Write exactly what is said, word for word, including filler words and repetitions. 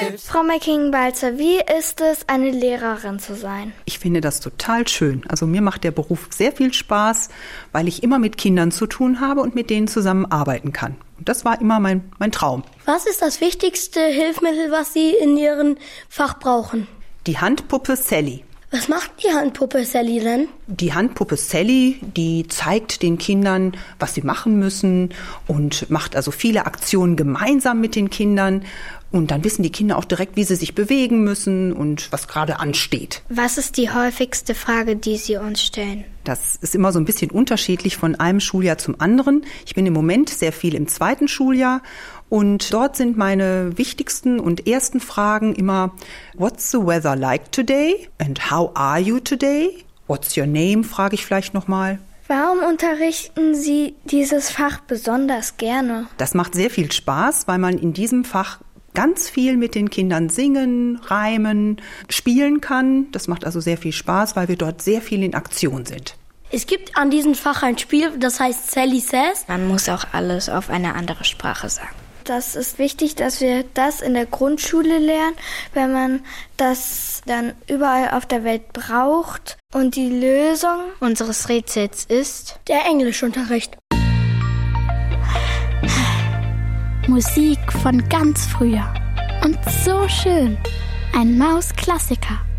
selbst. Frau Mecking-Balzer, wie ist es, eine Lehrerin zu sein? Ich finde das total schön. Also mir macht der Beruf sehr viel Spaß, weil ich immer mit Kindern zu tun habe und mit denen zusammen arbeiten kann. Und das war immer mein, mein Traum. Was ist das wichtigste Hilfsmittel, was Sie in Ihrem Fach brauchen? Die Handpuppe Sally. Was macht die Handpuppe Sally denn? Die Handpuppe Sally, die zeigt den Kindern, was sie machen müssen und macht also viele Aktionen gemeinsam mit den Kindern. Und dann wissen die Kinder auch direkt, wie sie sich bewegen müssen und was gerade ansteht. Was ist die häufigste Frage, die Sie uns stellen? Das ist immer so ein bisschen unterschiedlich von einem Schuljahr zum anderen. Ich bin im Moment sehr viel im zweiten Schuljahr und dort sind meine wichtigsten und ersten Fragen immer: What's the weather like today? And how are you today? What's your name? Frage ich vielleicht nochmal. Warum unterrichten Sie dieses Fach besonders gerne? Das macht sehr viel Spaß, weil man in diesem Fach ganz viel mit den Kindern singen, reimen, spielen kann. Das macht also sehr viel Spaß, weil wir dort sehr viel in Aktion sind. Es gibt an diesem Fach ein Spiel, das heißt Sally Says. Man muss auch alles auf eine andere Sprache sagen. Das ist wichtig, dass wir das in der Grundschule lernen, wenn man das dann überall auf der Welt braucht. Und die Lösung unseres Rätsels ist der Englischunterricht. Musik von ganz früher. Und so schön. Ein Maus-Klassiker.